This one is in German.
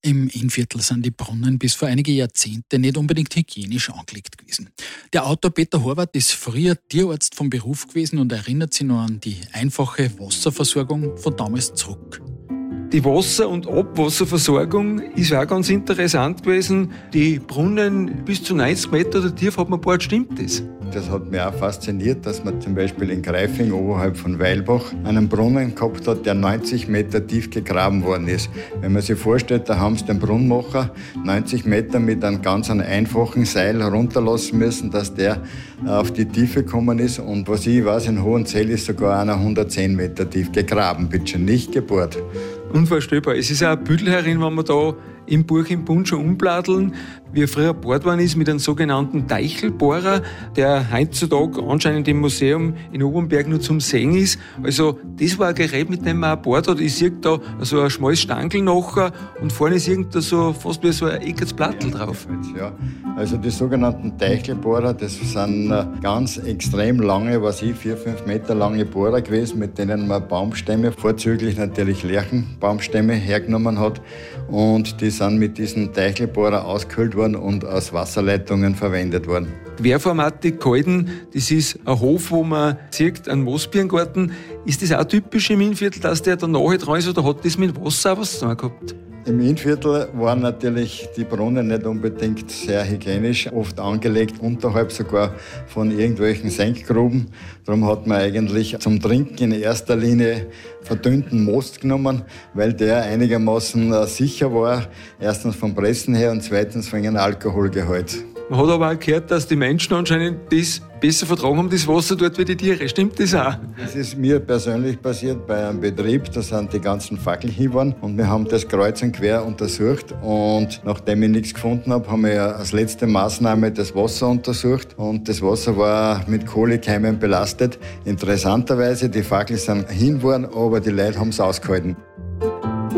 Im Innviertel sind die Brunnen bis vor einige Jahrzehnte nicht unbedingt hygienisch angelegt gewesen. Der Autor Peter Horvath ist früher Tierarzt vom Beruf gewesen und erinnert sich noch an die einfache Wasserversorgung von damals zurück. Die Wasser- und Abwasserversorgung ist auch ganz interessant gewesen. Die Brunnen bis zu 90 Meter oder tief hat man gebaut, stimmt das? Das hat mich auch fasziniert, dass man zum Beispiel in Greifing oberhalb von Weilbach einen Brunnen gehabt hat, der 90 Meter tief gegraben worden ist. Wenn man sich vorstellt, da haben sie den Brunnenmacher 90 Meter mit einem ganz einfachen Seil runterlassen müssen, dass der auf die Tiefe gekommen ist. Und was ich weiß, in Hohenzell ist sogar einer 110 Meter tief gegraben, bitte nicht gebohrt. Unvorstellbar. Es ist auch ein Büdel herin, wenn wir da im Buch im Bund schon umbladeln, wie früher gebohrt worden ist mit einem sogenannten Teichelbohrer, der heutzutage anscheinend im Museum in Obernberg nur zum Sehen ist. Also das war ein Gerät, mit dem man auch gebohrt hat. Ich sehe da so ein schmales Stankel nachher und vorne ist irgendwo so fast wie so ein eckiges Plattel drauf. Ja, also die sogenannten Teichelbohrer, das sind ganz extrem lange, 4-5 Meter lange Bohrer gewesen, mit denen man Baumstämme, vorzüglich natürlich Lärchenbaumstämme hergenommen hat, und die sind mit diesen Teichelbohrer ausgehöhlt worden und aus Wasserleitungen verwendet worden. Querformatik gehalten, das ist ein Hof, wo man sieht, ein Moosbirngarten. Ist das auch typisch im Innviertel, dass der da nahe dran ist, oder hat das mit Wasser auch was zu tun gehabt? Im Innviertel waren natürlich die Brunnen nicht unbedingt sehr hygienisch, oft angelegt, unterhalb sogar von irgendwelchen Senkgruben. Darum hat man eigentlich zum Trinken in erster Linie verdünnten Most genommen, weil der einigermaßen sicher war. Erstens vom Pressen her und zweitens wegen Alkoholgehalt. Man hat aber auch gehört, dass die Menschen anscheinend das besser vertragen haben, das Wasser dort wie die Tiere. Stimmt das auch? Das ist mir persönlich passiert bei einem Betrieb. Da sind die ganzen Fackelhiebern und wir haben das kreuz und quer untersucht. Und nachdem ich nichts gefunden habe, haben wir als letzte Maßnahme das Wasser untersucht. Und das Wasser war mit Kohlekeimen belastet. Interessanterweise, die Fackel sind hin worden, aber die Leute haben es ausgehalten.